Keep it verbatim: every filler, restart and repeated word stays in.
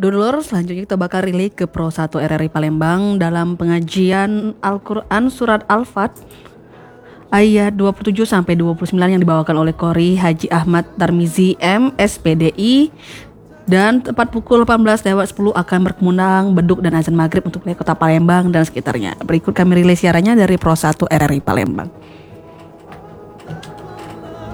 Dulur, selanjutnya kita bakal relay ke Pro satu R R I Palembang dalam pengajian Al-Quran Surat Al-Fat ayat dua puluh tujuh sampai dua puluh sembilan yang dibawakan oleh Qori Haji Ahmad Tarmizi M S P D I. Dan tepat pukul delapan belas lewat sepuluh akan berkemunang beduk dan azan maghrib untuk wilayah kota Palembang dan sekitarnya. Berikut kami relay siarannya dari Pro satu R R I Palembang.